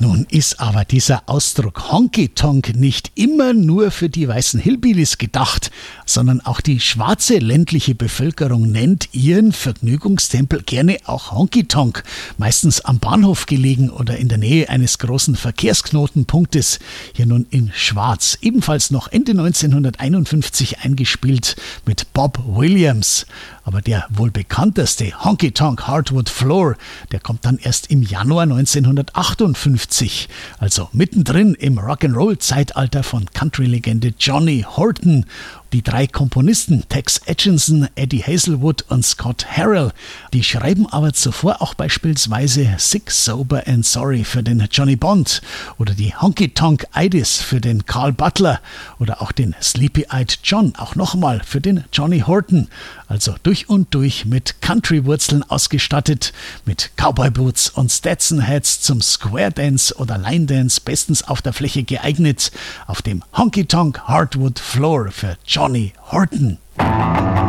Nun ist aber dieser Ausdruck Honky Tonk nicht immer nur für die weißen Hillbillies gedacht, sondern auch die schwarze ländliche Bevölkerung nennt ihren Vergnügungstempel gerne auch Honky Tonk, meistens am Bahnhof gelegen oder in der Nähe eines großen Verkehrsknotenpunktes, hier nun in Schwarz, ebenfalls noch Ende 1951 eingespielt mit Bob Williams. Aber der wohl bekannteste Honky Tonk Hardwood Floor, der kommt dann erst im Januar 1958, also mittendrin im Rock'n'Roll-Zeitalter von Country-Legende Johnny Horton. Die drei Komponisten Tex Atchison, Eddie Hazelwood und Scott Harrell, die schreiben aber zuvor auch beispielsweise Sick, Sober and Sorry für den Johnny Bond oder die Honky Tonk Ides für den Carl Butler oder auch den Sleepy-Eyed John, auch nochmal für den Johnny Horton. Also durch und durch mit Country-Wurzeln ausgestattet, mit Cowboy-Boots und Stetson-Hats zum Square-Dance oder Line-Dance bestens auf der Fläche geeignet, auf dem Honky Tonk Hardwood Floor für Johnny Horton.